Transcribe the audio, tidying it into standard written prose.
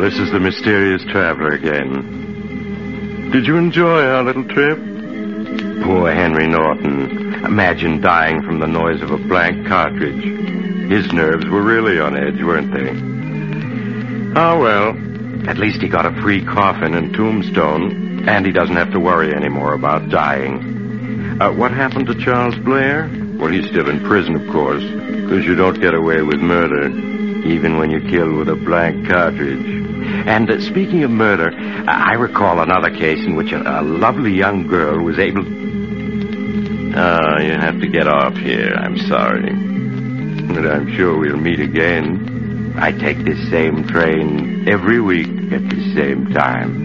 this is the mysterious traveler again. Did you enjoy our little trip? Poor Henry Norton. Imagine dying from the noise of a blank cartridge. His nerves were really on edge, weren't they? Oh, well, at least he got a free coffin and tombstone, and he doesn't have to worry anymore about dying. What happened to Charles Blair? Well, he's still in prison, of course, because you don't get away with murder, even when you're killed with a blank cartridge. And speaking of murder, I recall another case in which a lovely young girl was able... Oh, you have to get off here. I'm sorry. But I'm sure we'll meet again. I take this same train every week at the same time.